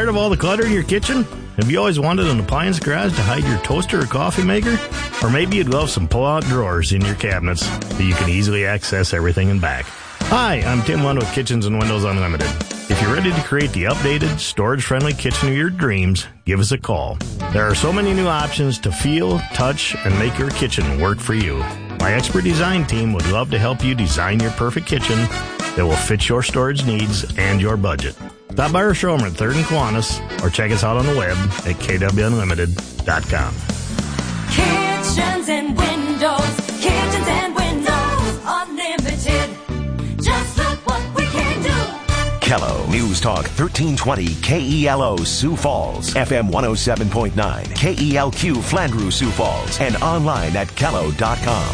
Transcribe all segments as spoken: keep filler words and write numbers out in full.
Tired of all the clutter in your kitchen? Have you always wanted an appliance garage to hide your toaster or coffee maker? Or maybe you'd love some pull-out drawers in your cabinets so you can easily access everything and back. Hi, I'm Tim Lund with Kitchens and Windows Unlimited. If you're ready to create the updated, storage-friendly kitchen of your dreams, give us a call. There are so many new options to feel, touch, and make your kitchen work for you. My expert design team would love to help you design your perfect kitchen that will fit your storage needs and your budget. Stop by our showroom at third and Kiwanis or check us out on the web at k w unlimited dot com. Kitchens and Windows, Kitchens and Windows Unlimited. Just look what we can do. Kello News Talk thirteen twenty K E L O Sioux Falls, F M one oh seven point nine, K E L Q Flandreau Sioux Falls, and online at kello dot com.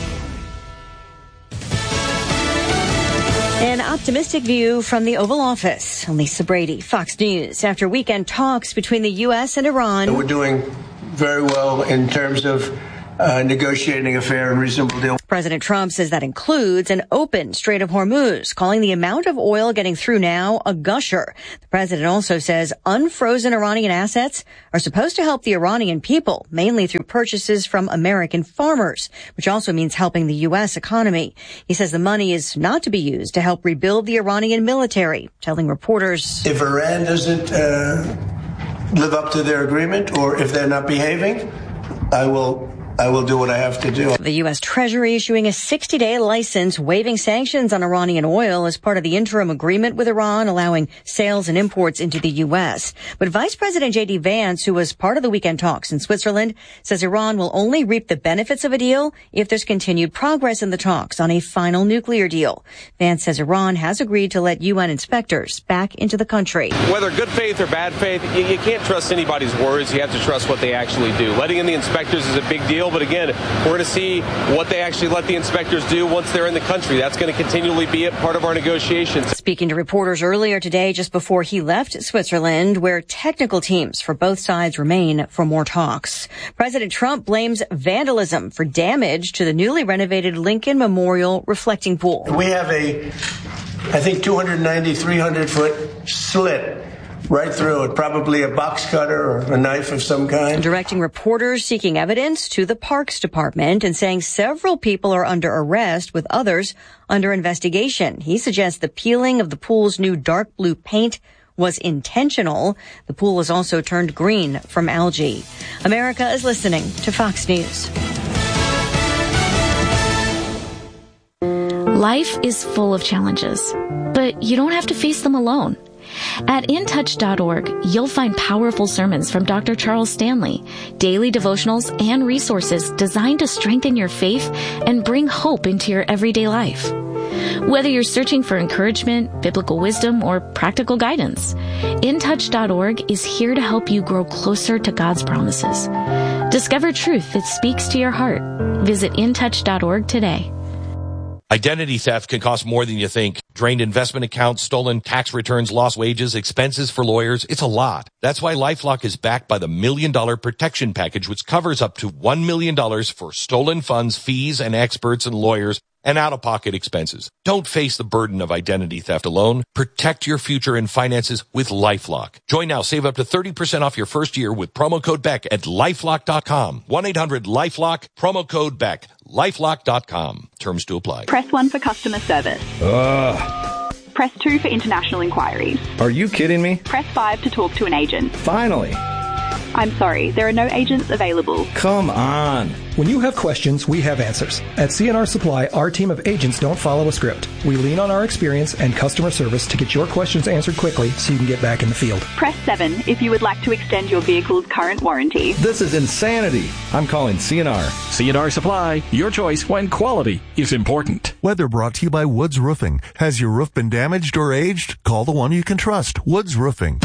An optimistic view from the Oval Office. Lisa Brady, Fox News. After weekend talks between the U S and Iran. We're doing very well in terms of uh, negotiating a fair and reasonable deal. President Trump says that includes an open Strait of Hormuz, calling the amount of oil getting through now a gusher. The president also says unfrozen Iranian assets are supposed to help the Iranian people, mainly through purchases from American farmers, which also means helping the U S economy. He says the money is not to be used to help rebuild the Iranian military, telling reporters, if Iran doesn't uh, live up to their agreement, or if they're not behaving, I will I will do what I have to do. The U S. Treasury issuing a sixty-day license waiving sanctions on Iranian oil as part of the interim agreement with Iran, allowing sales and imports into the U S. But Vice President J D. Vance, who was part of the weekend talks in Switzerland, says Iran will only reap the benefits of a deal if there's continued progress in the talks on a final nuclear deal. Vance says Iran has agreed to let U N inspectors back into the country. Whether good faith or bad faith, you, you can't trust anybody's words. You have to trust what they actually do. Letting in the inspectors is a big deal. But again, we're going to see what they actually let the inspectors do once they're in the country. That's going to continually be a part of our negotiations. Speaking to reporters earlier today, just before he left Switzerland, where technical teams for both sides remain for more talks. President Trump blames vandalism for damage to the newly renovated Lincoln Memorial reflecting pool. We have a, I think, two ninety, three hundred foot slit right through it, probably a box cutter or a knife of some kind. Directing reporters seeking evidence to the Parks Department and saying several people are under arrest with others under investigation. He suggests the peeling of the pool's new dark blue paint was intentional. The pool is also turned green from algae. America is listening to Fox News. Life is full of challenges, but you don't have to face them alone. At in touch dot org, you'll find powerful sermons from Doctor Charles Stanley, daily devotionals, and resources designed to strengthen your faith and bring hope into your everyday life. Whether you're searching for encouragement, biblical wisdom, or practical guidance, in touch dot org is here to help you grow closer to God's promises. Discover truth that speaks to your heart. Visit in touch dot org today. Identity theft can cost more than you think. Drained investment accounts, stolen tax returns, lost wages, expenses for lawyers. It's a lot. That's why LifeLock is backed by the Million Dollar Protection Package, which covers up to one million dollars for stolen funds, fees, and experts and lawyers, and out-of-pocket expenses. Don't face the burden of identity theft alone. Protect your future and finances with LifeLock. Join now. Save up to thirty percent off your first year with promo code Beck at lifelock dot com. one eight hundred lifelock, promo code Beck. lifelock dot com. Terms to apply. Press one for customer service. Ugh. Press two for international inquiries. Are you kidding me? Press five to talk to an agent. Finally. I'm sorry, there are no agents available. Come on. When you have questions, we have answers. At C N R Supply, our team of agents don't follow a script. We lean on our experience and customer service to get your questions answered quickly so you can get back in the field. Press seven if you would like to extend your vehicle's current warranty. This is insanity. I'm calling C N R. C N R Supply, your choice when quality is important. Weather brought to you by Woods Roofing. Has your roof been damaged or aged? Call the one you can trust, Woods Roofing.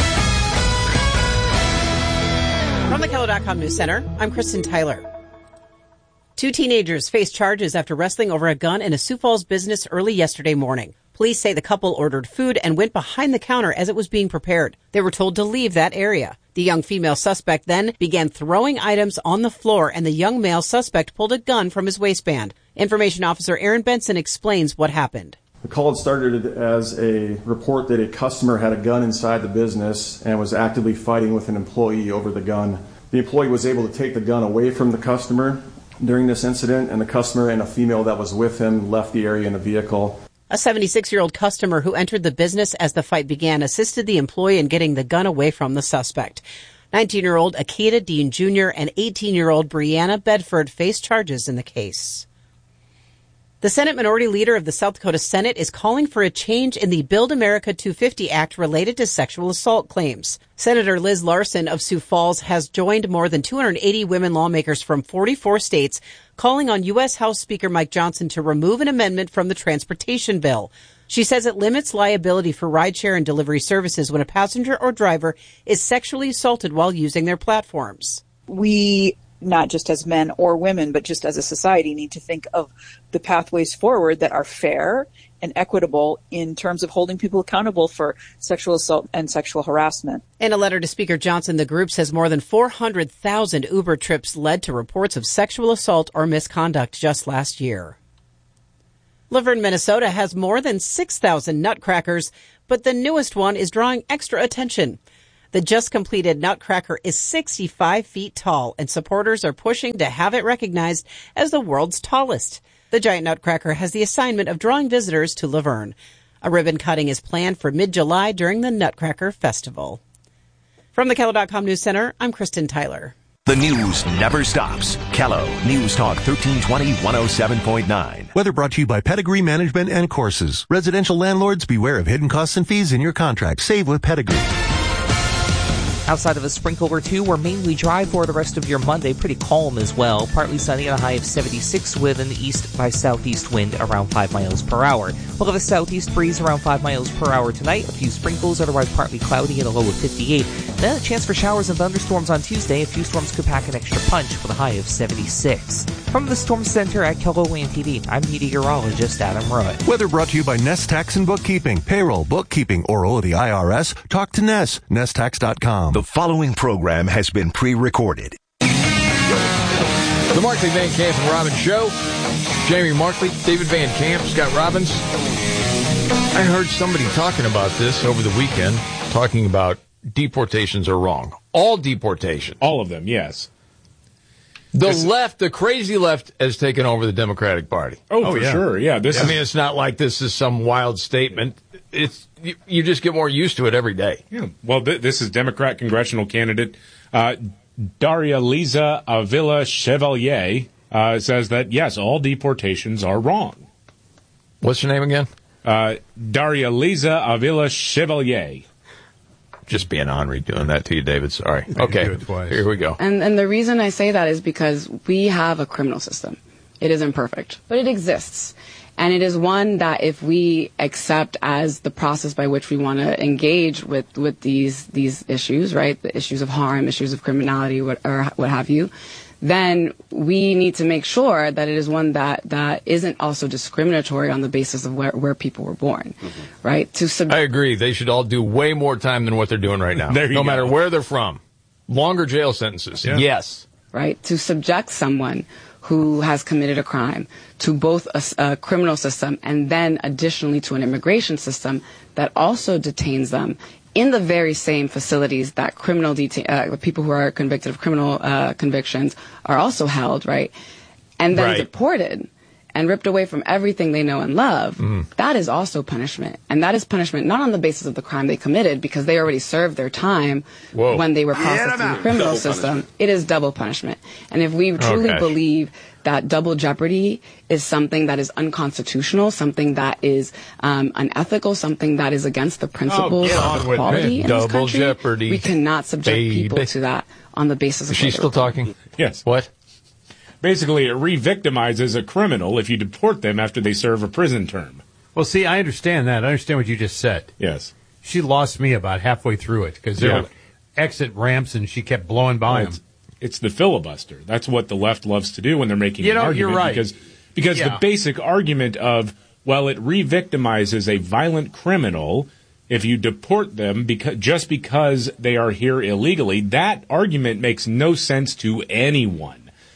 From the Kello dot com News Center, I'm Kristen Tyler. Two teenagers faced charges after wrestling over a gun in a Sioux Falls business early yesterday morning. Police say the couple ordered food and went behind the counter as it was being prepared. They were told to leave that area. The young female suspect then began throwing items on the floor, and the young male suspect pulled a gun from his waistband. Information Officer Aaron Benson explains what happened. The call had started as a report that a customer had a gun inside the business and was actively fighting with an employee over the gun. The employee was able to take the gun away from the customer during this incident, and the customer and a female that was with him left the area in a vehicle. A seventy-six-year-old customer who entered the business as the fight began assisted the employee in getting the gun away from the suspect. nineteen-year-old Akita Dean Junior and eighteen-year-old Brianna Bedford face charges in the case. The Senate Minority Leader of the South Dakota Senate is calling for a change in the Build America two fifty Act related to sexual assault claims. Senator Liz Larson of Sioux Falls has joined more than two hundred eighty women lawmakers from forty-four states calling on U S House Speaker Mike Johnson to remove an amendment from the transportation bill. She says it limits liability for rideshare and delivery services when a passenger or driver is sexually assaulted while using their platforms. We, not just as men or women, but just as a society, need to think of the pathways forward that are fair and equitable in terms of holding people accountable for sexual assault and sexual harassment. In a letter to Speaker Johnson, the group says more than four hundred thousand Uber trips led to reports of sexual assault or misconduct just last year. Laverne, Minnesota has more than six thousand nutcrackers, but the newest one is drawing extra attention. The just completed Nutcracker is sixty-five feet tall, and supporters are pushing to have it recognized as the world's tallest. The giant Nutcracker has the assignment of drawing visitors to Laverne. A ribbon cutting is planned for mid-July during the Nutcracker Festival. From the Kello dot com News Center, I'm Kristen Tyler. The news never stops. Kello News Talk thirteen twenty, one oh seven point nine. Weather brought to you by Pedigree Management and Courses. Residential landlords, beware of hidden costs and fees in your contract. Save with Pedigree. Outside of a sprinkle or two, we're mainly dry for the rest of your Monday. Pretty calm as well. Partly sunny and a high of seventy-six with an east by southeast wind around five miles per hour. We'll have a southeast breeze around five miles per hour tonight. A few sprinkles, otherwise partly cloudy and a low of fifty-eight. Then a chance for showers and thunderstorms on Tuesday. A few storms could pack an extra punch with a high of seventy-six. From the Storm Center at Kello Land T V, I'm meteorologist Adam Rudd. Weather brought to you by Ness Tax and Bookkeeping. Payroll, bookkeeping, or owe the I R S? Talk to Ness. Ness Tax dot com. The following program has been pre-recorded. The Markley, Van Camp and Robbins Show. Jamie Markley, David Van Camp, Scott Robbins. I heard somebody talking about this over the weekend, talking about deportations are wrong. All deportations. All of them, yes. The it's, left, the crazy left, has taken over the Democratic Party. Oh, oh for yeah. sure, yeah. This I is, mean, it's not like this is some wild statement. It's you, you just get more used to it every day. Yeah. Well, th- this is Democrat congressional candidate uh, Daria Liza Avila Chevalier uh, says that, yes, all deportations are wrong. What's your name again? Uh, Daria Liza Avila Chevalier. Just being ornery doing that to you, David. Sorry. Okay, here we go. And and the reason I say that is because we have a criminal system. It isn't perfect, but it exists. And it is one that if we accept as the process by which we want to engage with, with these these issues, right, the issues of harm, issues of criminality, what, or what have you, then we need to make sure that it is one that, that isn't also discriminatory on the basis of where, where people were born, mm-hmm. right? To sub- I agree. They should all do way more time than what they're doing right now, no go. matter where they're from. Longer jail sentences. Yeah. Yes. Right? To subject someone who has committed a crime to both a, a criminal system and then additionally to an immigration system that also detains them in the very same facilities that criminal detain- uh, people who are convicted of criminal uh, convictions are also held, right? And then right. deported and ripped away from everything they know and love, mm. that is also punishment. And that is punishment not on the basis of the crime they committed because they already served their time Whoa. when they were processed in the criminal double system. Punishment. It is double punishment. And if we truly okay. believe that double jeopardy is something that is unconstitutional, something that is um, unethical, something that is against the principles oh, of equality in double this country, jeopardy, we cannot subject baby. people to that on the basis of... Is she still talking? Yes. What? Basically, it re-victimizes a criminal if you deport them after they serve a prison term. Well, see, I understand that. I understand what you just said. Yes. She lost me about halfway through it because there yeah. were exit ramps and she kept blowing by well, them. It's, it's the filibuster. That's what the left loves to do when they're making you an know, argument. You're right. Because, because yeah. the basic argument of, well, it re-victimizes a violent criminal if you deport them because, just because they are here illegally, that argument makes no sense to anyone.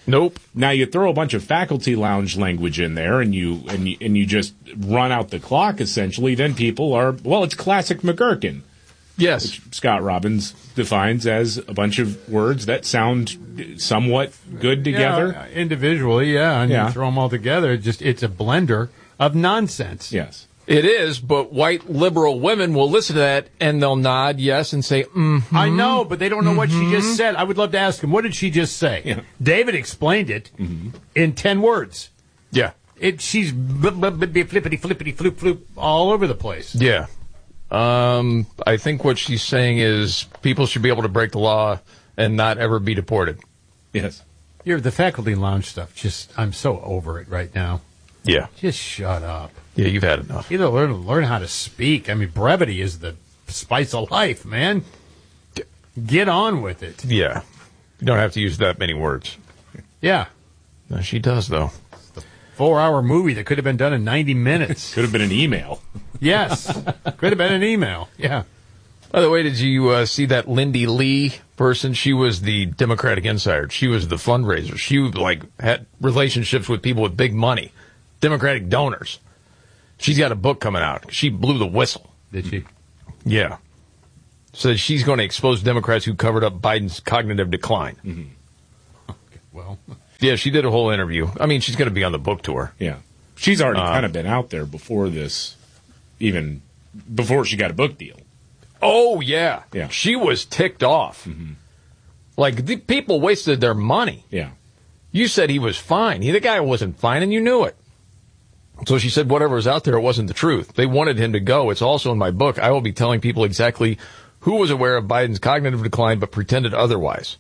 Nope. Now you throw a bunch of faculty lounge language in there, and you and you, and you just run out the clock. Essentially, then people are well. It's classic McGurkin. Yes, which Scott Robbins defines as a bunch of words that sound somewhat good together yeah, individually. Yeah, and yeah. you throw them all together. It just it's a blender of nonsense. Yes. It is, but white liberal women will listen to that and they'll nod yes and say, mm-hmm. I know, but they don't know mm-hmm. what she just said. I would love to ask him, what did she just say? Yeah. David explained it mm-hmm. in ten words. Yeah. It She's bl- bl- bl- bl- flippity, flippity, floop, floop, all over the place. Yeah. Um, I think what she's saying is people should be able to break the law and not ever be deported. Yes. You're the faculty lounge stuff. Just, I'm so over it right now. Yeah. Just shut up. Yeah, you've had enough. Either learn learn how to speak. I mean, brevity is the spice of life, man. Get on with it. Yeah. You don't have to use that many words. Yeah. No, she does, though. Four-hour movie that could have been done in ninety minutes. Could have been an email. Yes. Could have been an email. Yeah. By the way, did you uh, see that Lindy Lee person? She was the Democratic insider. She was the fundraiser. She, like, had relationships with people with big money, Democratic donors. She's got a book coming out. She blew the whistle. Did she? Yeah. So she's going to expose Democrats who covered up Biden's cognitive decline. Mm-hmm. Okay, well. Yeah, she did a whole interview. I mean, she's going to be on the book tour. Yeah. She's already um, kind of been out there before this, even before she got a book deal. Oh, yeah. Yeah. She was ticked off. Mm-hmm. Like, the people wasted their money. Yeah. You said he was fine. He, the guy wasn't fine, and you knew it. So she said whatever was out there, it wasn't the truth. They wanted him to go. It's also in my book. I will be telling people exactly who was aware of Biden's cognitive decline but pretended otherwise.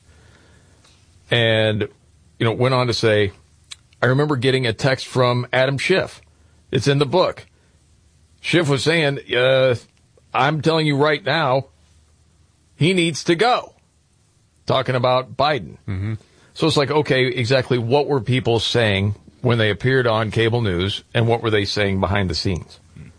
And, you know, went on to say, I remember getting a text from Adam Schiff. It's in the book. Schiff was saying, uh, I'm telling you right now, he needs to go. Talking about Biden. Mm-hmm. So it's like, okay, exactly what were people saying when they appeared on cable news, and what were they saying behind the scenes?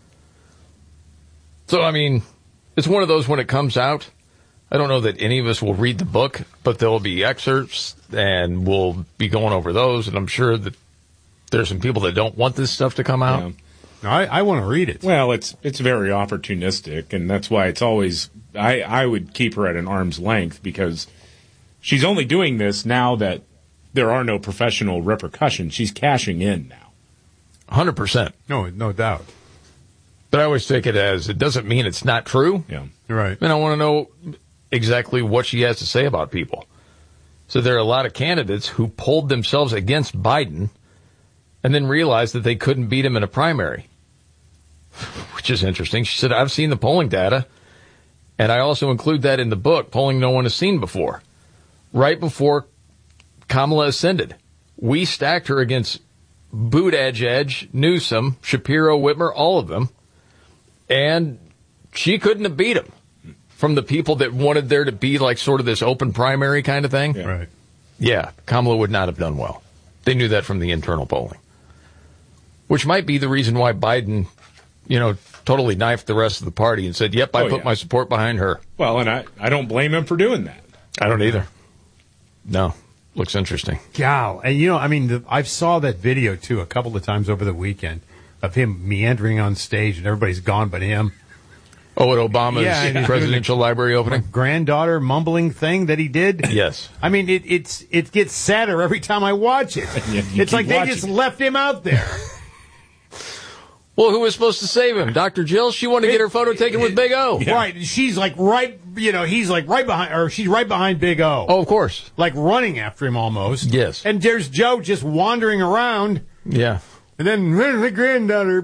So, I mean, it's one of those when it comes out, I don't know that any of us will read the book, but there will be excerpts, and we'll be going over those, and I'm sure that there's some people that don't want this stuff to come out. Yeah. No, I, I want to read it. Well, it's it's very opportunistic, and that's why it's always, I, I would keep her at an arm's length, because she's only doing this now that there are no professional repercussions. She's cashing in now. one hundred percent. No, no doubt. But I always take it as, it doesn't mean it's not true. Yeah. Right. And I want to know exactly what she has to say about people. So there are a lot of candidates who pulled themselves against Biden and then realized that they couldn't beat him in a primary, which is interesting. She said, I've seen the polling data, and I also include that in the book, polling no one has seen before. Right before Kamala ascended, we stacked her against Buttigieg, Newsom, Shapiro, Whitmer, all of them, and she couldn't have beat him from the people that wanted there to be like sort of this open primary kind of thing. Yeah. Right. Yeah, Kamala would not have done well. They knew that from the internal polling, which might be the reason why Biden, you know, totally knifed the rest of the party and said, yep, I Oh, put yeah. my support behind her. Well, and I, I don't blame him for doing that. I don't either. No. Looks interesting. Gal. And, you know, I mean, the, I saw that video, too, a couple of times over the weekend of him meandering on stage and everybody's gone but him. Oh, at Obama's Yeah, and he's presidential library opening? Granddaughter mumbling thing that he did. Yes. I mean, it, it's it gets sadder every time I watch it. Yeah, you it's like keep they watching just it. left him out there. Well, who was supposed to save him? Doctor Jill? She wanted to get her photo taken with Big O. Right. She's like right, you know, he's like right behind, or she's right behind Big O. Oh, of course. Like running after him almost. Yes. And there's Joe just wandering around. Yeah. And then where's the granddaughter?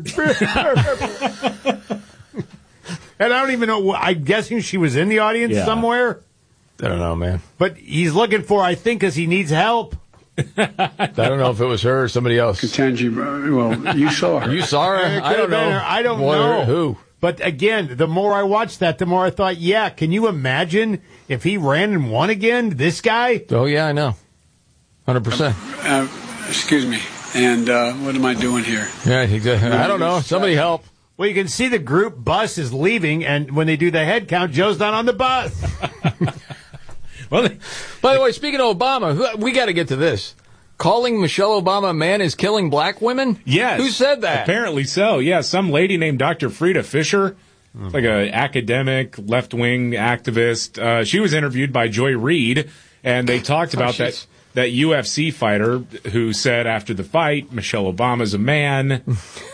And I don't even know. I'm guessing she was in the audience Yeah. somewhere. I don't know, man. But he's looking for, I think, because he needs help. I don't know if it was her or somebody else. Katanji, well, you saw her. You saw her? It I could don't have been know. her. I don't Boy, know. Who? But again, the more I watched that, the more I thought, yeah, can you imagine if he ran and won again? This guy? Oh, yeah, I know. one hundred percent. Uh, excuse me. And uh, what am I doing here? Yeah, exactly. I don't know. Somebody help. Well, you can see the group bus is leaving, and when they do the head count, Joe's not on the bus. Well, by the way, speaking of Obama, we got to get to this. calling Michelle Obama a man is killing black women? Yes. Who said that? Apparently so. Yeah, some lady named Doctor Frida Fisher, oh, like an academic, left-wing activist. Uh, she was interviewed by Joy Reid, and they talked about oh, that, that U F C fighter who said after the fight, Michelle Obama's a man.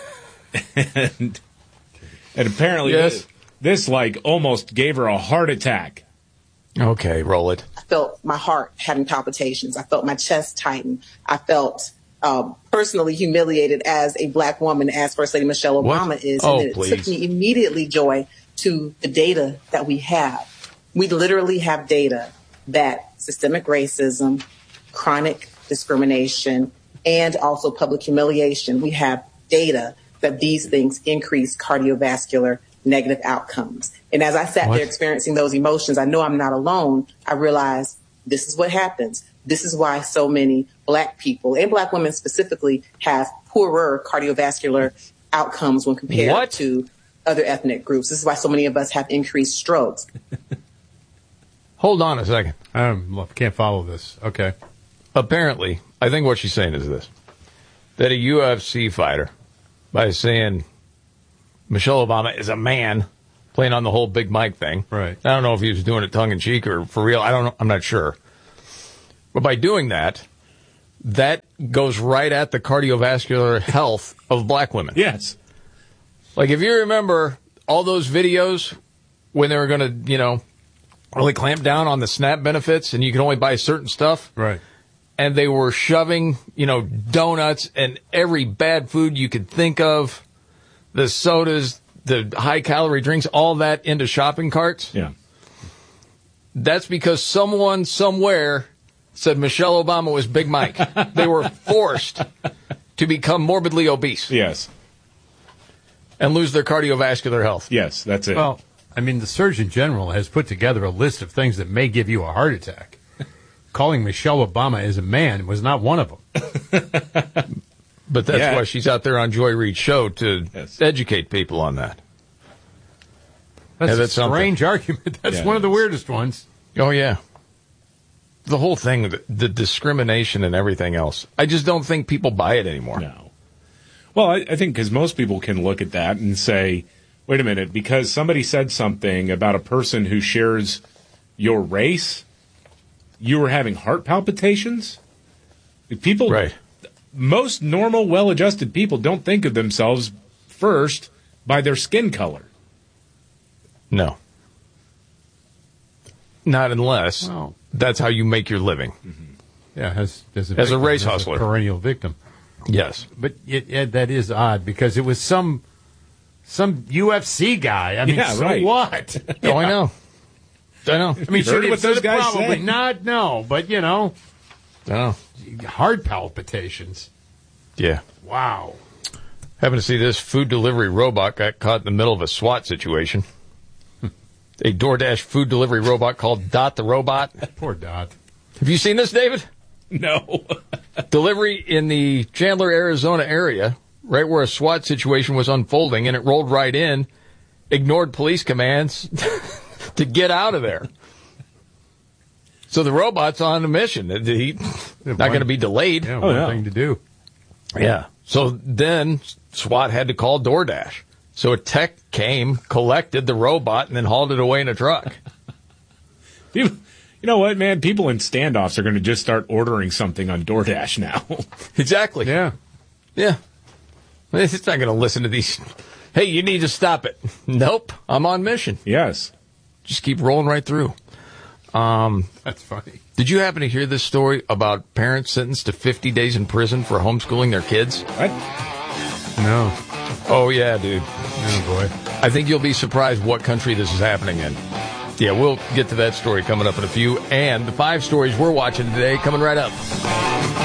and, and apparently yes. this, this, like, almost gave her a heart attack. Okay, roll it. I felt my heart having palpitations. I felt my chest tighten. I felt um, personally humiliated as a black woman, as First Lady Michelle Obama what? is. Oh, and it please. took me immediately, Joy, to the data that we have. We literally have data that systemic racism, chronic discrimination, and also public humiliation, we have data that these things increase cardiovascular negative outcomes. And as I sat what? there experiencing those emotions, I know I'm not alone. I realized this is what happens. This is why so many black people, and black women specifically, have poorer cardiovascular outcomes when compared what? to other ethnic groups. This is why so many of us have increased strokes. Hold on a second. I don't, can't follow this. Okay. Apparently, I think what she's saying is this, that a U F C fighter, by saying Michelle Obama is a man, playing on the whole Big Mike thing. Right. I don't know if he was doing it tongue in cheek or for real. I don't know. I'm not sure. But by doing that, that goes right at the cardiovascular health of black women. Yes. Like if you remember all those videos when they were going to, you know, really clamp down on the SNAP benefits and you can only buy certain stuff. Right. And they were shoving, you know, donuts and every bad food you could think of, the sodas, the high-calorie drinks, all that into shopping carts. Yeah. That's because someone somewhere said Michelle Obama was Big Mike. They were forced to become morbidly obese. Yes. And lose their cardiovascular health. Yes, that's it. Well, I mean, the Surgeon General has put together a list of things that may give you a heart attack. Calling Michelle Obama as a man was not one of them. But that's yeah. why she's out there on Joy Reid's show to yes. educate people on that. That's, yeah, that's a strange something. argument. That's yeah, one of the weirdest ones. Oh, yeah. The whole thing, the, the discrimination and everything else. I just don't think people buy it anymore. No. Well, I, I think because most people can look at that and say, wait a minute, because somebody said something about a person who shares your race, you were having heart palpitations? People... Right. Most normal, well-adjusted people don't think of themselves first by their skin color. No. Not unless well, that's how you make your living. Mm-hmm. Yeah, as, as, a, as victim, a race as hustler. A perennial victim. Yes. But it, it, that is odd because it was some some U F C guy. I mean, yeah, so right. what? Oh, yeah. I know. I know. I mean, should what those guys probably say? not? No, but, you know. I know. Heart palpitations. Yeah. Wow. Having to see this food delivery robot got caught in the middle of a SWAT situation. A DoorDash food delivery robot called Dot the Robot. Poor Dot. Have you seen this, David? No. Delivery in the Chandler, Arizona area, right where a SWAT situation was unfolding, and it rolled right in, ignored police commands to get out of there. So the robot's on a mission. He's not going to be delayed. Yeah, oh, one yeah. thing to do. Yeah. So then SWAT had to call DoorDash. So a tech came, collected the robot, and then hauled it away in a truck. People, you know what, man? People in standoffs are going to just start ordering something on DoorDash now. Exactly. Yeah. Yeah. It's not going to listen to these. Hey, you need to stop it. Nope. I'm on mission. Yes. Just keep rolling right through. Um, That's funny. Did you happen to hear this story about parents sentenced to fifty days in prison for homeschooling their kids? What? No. Oh, yeah, dude. Oh, boy. I think you'll be surprised what country this is happening in. Yeah, we'll get to that story coming up in a few. And the five stories we're watching today coming right up.